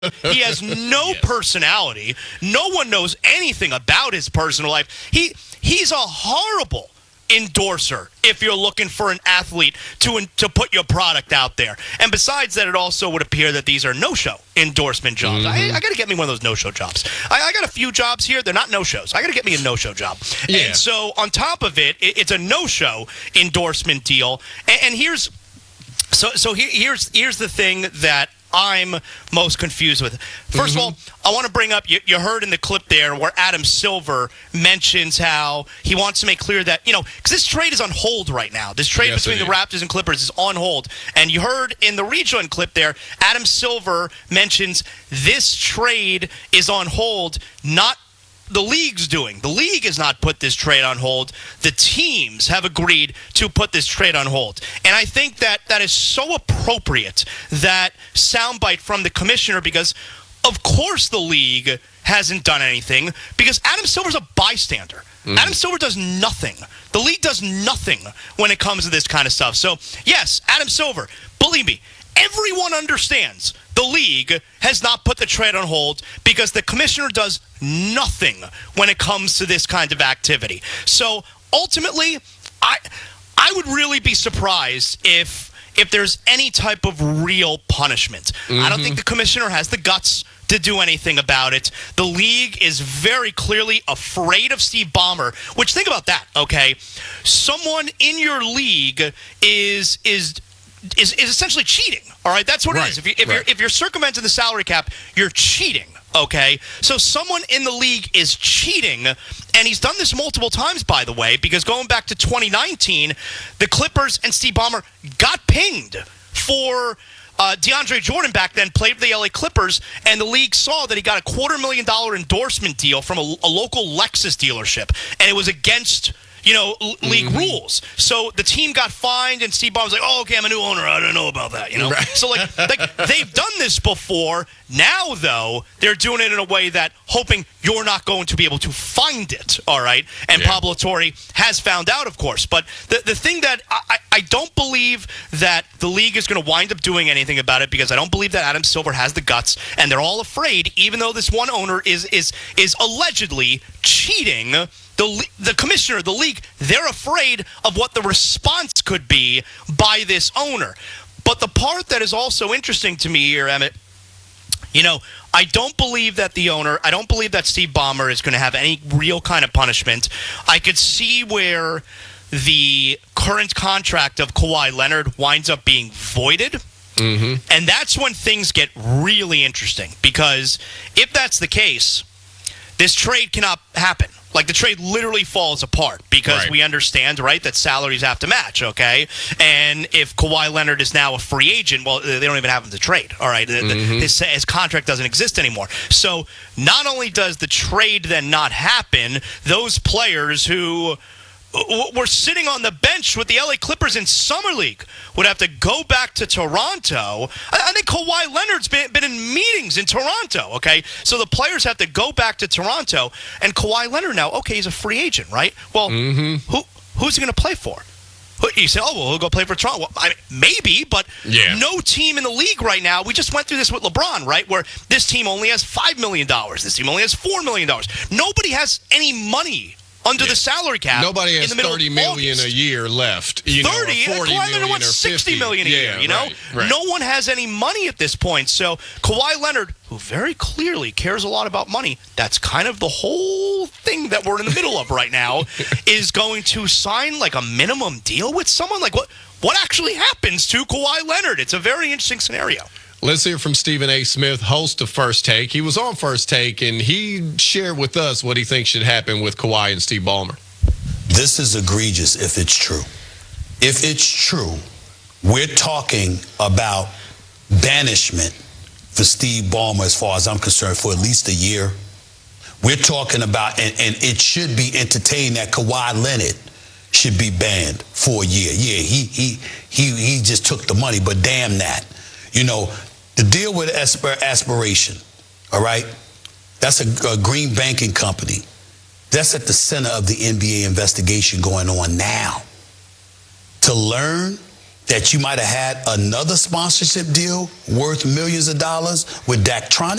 He has no personality. No one knows anything about his personal life. He's a horrible endorser if you're looking for an athlete to put your product out there. And besides that, it also would appear that these are no-show endorsement jobs. I got to get me one of those no-show jobs. I got a few jobs here. They're not no-shows. I got to get me a no-show job. Yeah. And so on top of it, it's a no-show endorsement deal. And here's the thing that I'm most confused with. First of all, I want to bring up, you heard in the clip there where Adam Silver mentions how he wants to make clear that, because this trade is on hold right now. This trade between the Raptors and Clippers is on hold. And you heard in the rejoin clip there, Adam Silver mentions this trade is on hold, not the league's doing. The league has not put this trade on hold. The teams have agreed to put this trade on hold. And I think that is so appropriate, that soundbite from the commissioner, because of course the league hasn't done anything, because Adam Silver's a bystander. Adam Silver does nothing. The league does nothing when it comes to this kind of stuff. So, yes, Adam Silver, believe me, everyone understands the league has not put the trade on hold because the commissioner does nothing when it comes to this kind of activity. So ultimately, I would really be surprised if there's any type of real punishment. I don't think the commissioner has the guts to do anything about it. The league is very clearly afraid of Steve Ballmer, which, think about that, okay? Someone in your league is essentially cheating. All right, that's what it is. If you're circumventing the salary cap, you're cheating. Okay, so someone in the league is cheating, and he's done this multiple times, by the way, because going back to 2019, the Clippers and Steve Ballmer got pinged for DeAndre Jordan back then, played for the LA Clippers, and the league saw that he got a $250,000 endorsement deal from a local Lexus dealership, and it was against league rules. So the team got fined, and Steve Ballmer was like, "Oh, okay, I'm a new owner. I don't know about that." Right. So like they've done this before. Now, though, they're doing it in a way that hoping you're not going to be able to find it. All right, and Pablo Torre has found out, of course. But the thing that I don't believe that the league is going to wind up doing anything about it, because I don't believe that Adam Silver has the guts, and they're all afraid, even though this one owner is allegedly cheating. The commissioner, the league, they're afraid of what the response could be by this owner. But the part that is also interesting to me here, Emmett, I don't believe that I don't believe that Steve Ballmer is going to have any real kind of punishment. I could see where the current contract of Kawhi Leonard winds up being voided. And that's when things get really interesting, because if that's the case, this trade cannot happen. Like, the trade literally falls apart because we understand, right, that salaries have to match, okay? And if Kawhi Leonard is now a free agent, well, they don't even have him to trade, all right? His contract doesn't exist anymore. So not only does the trade then not happen, those players who were sitting on the bench with the LA Clippers in Summer League would have to go back to Toronto. I think Kawhi Leonard's been in meetings in Toronto, okay? So the players have to go back to Toronto, and Kawhi Leonard now, okay, he's a free agent, right? Well, who's he going to play for? You say, oh, well, he'll go play for Toronto. Well, maybe, but no team in the league right now. We just went through this with LeBron, right, where this team only has $5 million. This team only has $4 million. Nobody has any money under the salary cap. Nobody has $30 million a year left. 30, Kawhi Leonard wants $60 million a year. Right. No one has any money at this point. So Kawhi Leonard, who very clearly cares a lot about money, that's kind of the whole thing that we're in the middle of right now, is going to sign like a minimum deal with someone. Like, what actually happens to Kawhi Leonard? It's a very interesting scenario. Let's hear from Stephen A. Smith, host of First Take. He was on First Take, and he shared with us what he thinks should happen with Kawhi and Steve Ballmer. This is egregious if it's true. If it's true, we're talking about banishment for Steve Ballmer, as far as I'm concerned, for at least a year. We're talking about, and it should be entertained that Kawhi Leonard should be banned for a year. Yeah, he just took the money, but damn that. The deal with Aspiration, all right, that's a green banking company. That's at the center of the NBA investigation going on now. To learn that you might have had another sponsorship deal worth millions of dollars with Daktronics?